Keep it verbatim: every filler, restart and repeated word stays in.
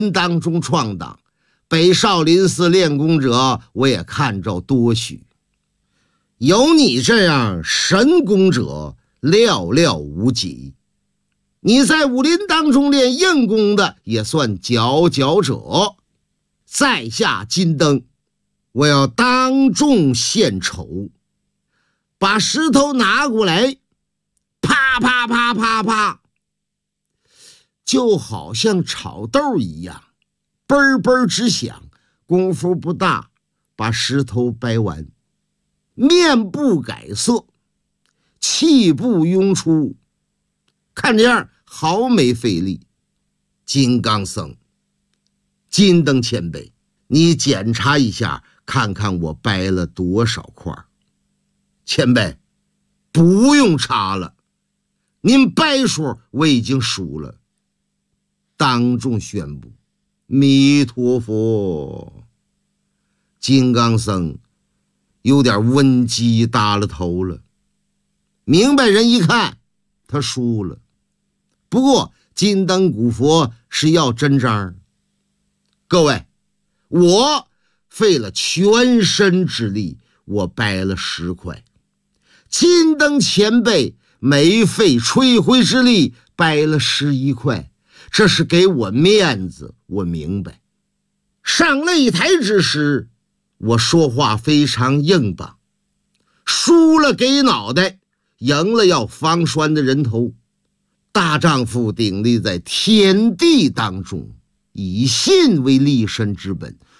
当中闯荡，北少林寺练功者我也看着多许，有你这样神功者寥寥无几。你在武林当中练硬功的也算佼佼者。在下金灯，我要当众献丑。把石头拿过来，啪啪啪啪啪，就好像炒豆一样，嘣嘣直响。功夫不大，把石头掰完，面不改色，气不涌出，看这样好没费力。金刚僧，金灯前辈，你检查一下，看看我掰了多少块。前辈，不用查了，您掰数我已经数了。当众宣布，弥陀佛。金刚僧有点温机耷了头了。明白人一看，他输了。不过金灯古佛是要真章。各位，我费了全身之力，我掰了十块。金灯前辈没费吹灰之力，掰了十一块，这是给我面子，我明白。上擂台之时，我说话非常硬棒，输了给脑袋，赢了要方栓的人头。大丈夫鼎立在天地当中，以信为立身之本，